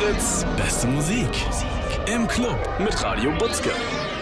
Fritz, beste Musik. Im Club mit Radio Butzke.